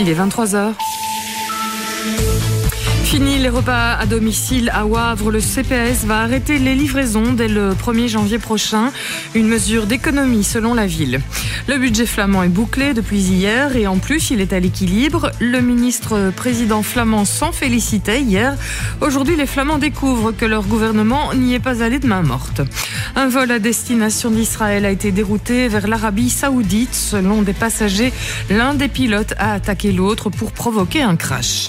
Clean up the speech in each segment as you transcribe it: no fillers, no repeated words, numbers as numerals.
Il est 23h. Fini les repas à domicile à Wavre. Le CPAS va arrêter les livraisons dès le 1er janvier prochain. Une mesure d'économie selon la ville. Le budget flamand est bouclé depuis hier et en plus il est à l'équilibre. Le ministre président flamand s'en félicitait hier. Aujourd'hui, les Flamands découvrent que leur gouvernement n'y est pas allé de main morte. Un vol à destination d'Israël a été dérouté vers l'Arabie Saoudite. Selon des passagers, l'un des pilotes a attaqué l'autre pour provoquer un crash.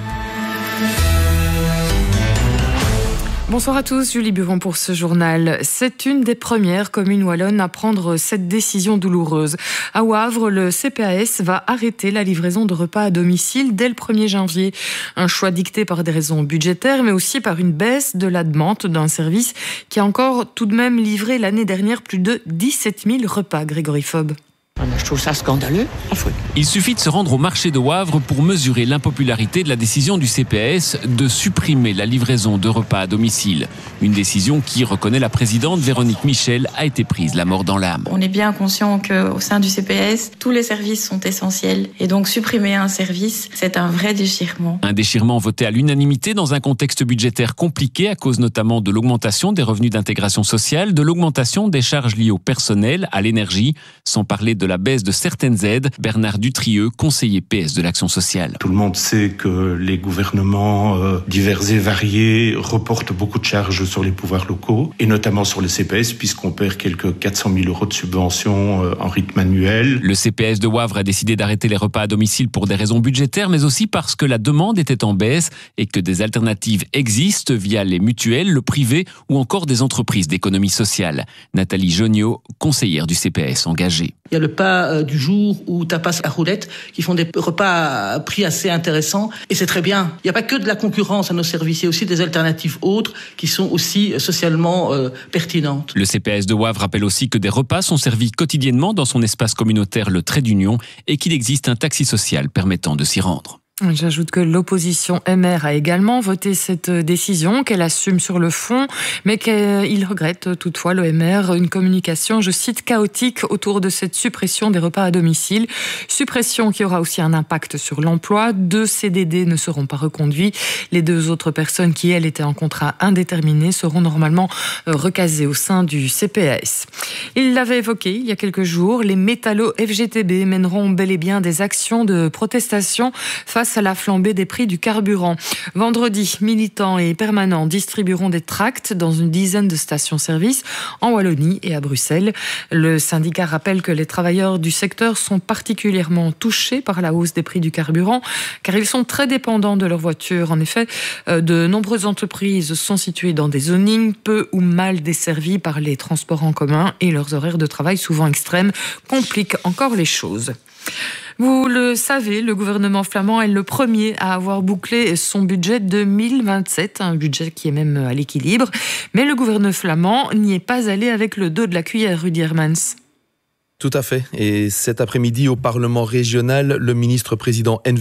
Bonsoir à tous, Julie Buron pour ce journal. C'est une des premières communes wallonnes à prendre cette décision douloureuse. À Wavre, le CPAS va arrêter la livraison de repas à domicile dès le 1er janvier. Un choix dicté par des raisons budgétaires, mais aussi par une baisse de la demande d'un service qui a encore tout de même livré l'année dernière plus de 17 000 repas, Grégory Fob. Je trouve ça scandaleux. Il suffit de se rendre au marché de Wavre pour mesurer l'impopularité de la décision du CPAS de supprimer la livraison de repas à domicile. Une décision qui, reconnaît la présidente Véronique Michel, a été prise la mort dans l'âme. On est bien conscient qu'au sein du CPAS, tous les services sont essentiels. Et donc supprimer un service, c'est un vrai déchirement. Un déchirement voté à l'unanimité dans un contexte budgétaire compliqué à cause notamment de l'augmentation des revenus d'intégration sociale, de l'augmentation des charges liées au personnel, à l'énergie, sans parler de la baisse de certaines aides. Bernard Dutrieux, conseiller PS de l'Action sociale. Tout le monde sait que les gouvernements divers et variés reportent beaucoup de charges sur les pouvoirs locaux, et notamment sur le CPAS, puisqu'on perd quelques 400 000 € de subventions en rythme annuel. Le CPAS de Wavre a décidé d'arrêter les repas à domicile pour des raisons budgétaires, mais aussi parce que la demande était en baisse et que des alternatives existent via les mutuelles, le privé ou encore des entreprises d'économie sociale. Nathalie Joniot, conseillère du CPAS engagée. Il y a le pas du jour ou tapas à roulette qui font des repas à prix assez intéressants et c'est très bien. Il n'y a pas que de la concurrence à nos services, il y a aussi des alternatives autres qui sont aussi socialement pertinentes. Le CPAS de Wavre rappelle aussi que des repas sont servis quotidiennement dans son espace communautaire Le Trait d'Union et qu'il existe un taxi social permettant de s'y rendre. J'ajoute que l'opposition MR a également voté cette décision, qu'elle assume sur le fond, mais qu'il regrette toutefois, le MR, une communication, je cite, chaotique autour de cette suppression des repas à domicile. Suppression qui aura aussi un impact sur l'emploi. 2 CDD ne seront pas reconduits. Les 2 autres personnes qui, elles, étaient en contrat indéterminé seront normalement recasées au sein du CPAS. Il l'avait évoqué il y a quelques jours, les métallos FGTB mèneront bel et bien des actions de protestation face à la flambée des prix du carburant. Vendredi, militants et permanents distribueront des tracts dans une dizaine de stations-service en Wallonie et à Bruxelles. Le syndicat rappelle que les travailleurs du secteur sont particulièrement touchés par la hausse des prix du carburant car ils sont très dépendants de leur voiture. En effet, de nombreuses entreprises sont situées dans des zonings peu ou mal desservies par les transports en commun et leurs horaires de travail souvent extrêmes compliquent encore les choses. Vous le savez, le gouvernement flamand est le premier à avoir bouclé son budget 2027, un budget qui est même à l'équilibre. Mais le gouvernement flamand n'y est pas allé avec le dos de la cuillère, Rudy Hermans. Tout à fait. Et cet après-midi, au Parlement régional, le ministre-président